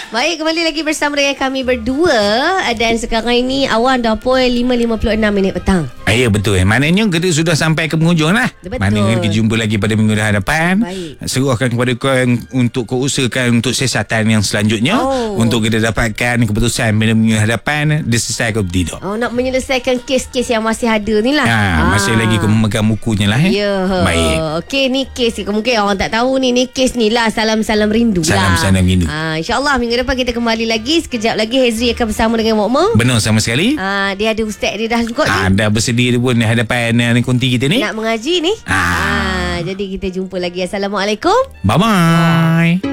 Baik, kembali lagi bersama dengan kami berdua. Dan sekarang ini awan dah pukul 5.56 petang. Ya, betul. Maknanya kita sudah sampai ke penghujung lah. Betul. Maknanya kita jumpa lagi pada minggu hadapan. Baik. Seruahkan kepada kau untuk kau usahakan untuk siasatan yang selanjutnya. Untuk kita dapatkan keputusan pada minggu hadapan dia selesai ke tidak. Nak menyelesaikan kes-kes yang masih ada ni lah. Masih lagi kau memegang bukunya lah. Ya. Baik. Okey, ni kes ni. Mungkin orang tak tahu ni kes ni lah. Salam-salam rindu lah. Salam-salam rindu. InsyaAllah minggu depan kita kembali lagi. Sekejap lagi Hezri akan bersama dengan Mokmo. Benar sama sekali. Dia ada ustaz dia dah juga ni. Dah bersedia dia pun di hadapan konti kita ni. Nak mengaji ni. Jadi kita jumpa lagi. Assalamualaikum. Bye-bye.